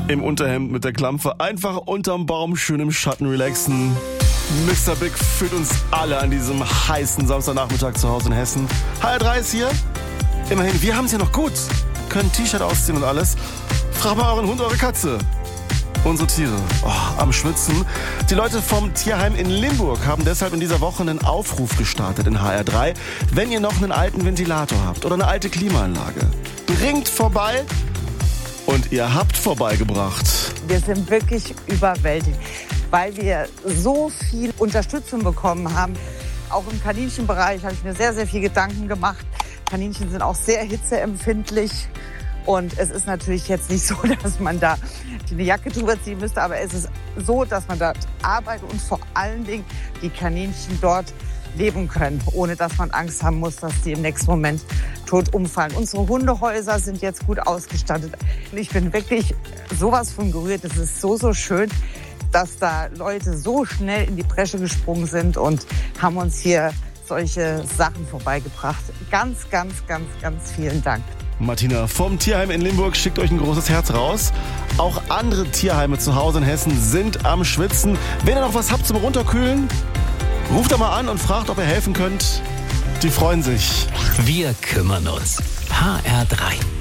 im Unterhemd mit der Klampfe, einfach unterm Baum schön im Schatten relaxen. Mr. Big führt uns alle an diesem heißen Samstagnachmittag zu Hause in Hessen. HR3 ist hier. Immerhin, wir haben es ja noch gut. Können T-Shirt ausziehen und alles. Frag mal euren Hund, eure Katze. Unsere Tiere, am Schwitzen. Die Leute vom Tierheim in Limburg haben deshalb in dieser Woche einen Aufruf gestartet in HR3. Wenn ihr noch einen alten Ventilator habt oder eine alte Klimaanlage, bringt vorbei. Und ihr habt vorbeigebracht. Wir sind wirklich überwältigt, weil wir so viel Unterstützung bekommen haben. Auch im Kaninchenbereich habe ich mir sehr, sehr viel Gedanken gemacht. Kaninchen sind auch sehr hitzeempfindlich. Und es ist natürlich jetzt nicht so, dass man da eine Jacke drüber ziehen müsste, aber es ist so, dass man dort arbeitet und vor allen Dingen die Kaninchen dort leben können, ohne dass man Angst haben muss, dass die im nächsten Moment tot umfallen. Unsere Hundehäuser sind jetzt gut ausgestattet. Ich bin wirklich sowas von gerührt. Es ist so, so schön, dass da Leute so schnell in die Bresche gesprungen sind und haben uns hier solche Sachen vorbeigebracht. Ganz, ganz, ganz, ganz vielen Dank. Martina vom Tierheim in Limburg schickt euch ein großes Herz raus. Auch andere Tierheime zu Hause in Hessen sind am Schwitzen. Wenn ihr noch was habt zum Runterkühlen, ruft da mal an und fragt, ob ihr helfen könnt. Die freuen sich. Wir kümmern uns. HR3.